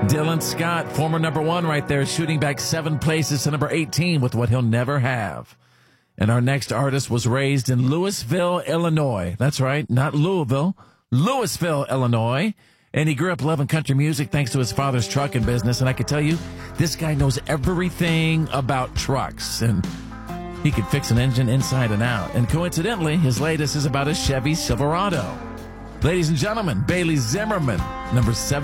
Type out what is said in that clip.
Dylan Scott, former number 1 right there, shooting back 7 places to number 18 with What He'll Never Have. And our next artist was raised in Louisville, Illinois. That's right, not Louisville, Louisville, Illinois. And he grew up loving country music thanks to his father's trucking business. And I can tell you, this guy knows everything about trucks. And he could fix an engine inside and out. And coincidentally, his latest is about a Chevy Silverado. Ladies and gentlemen, Bailey Zimmerman, number 7.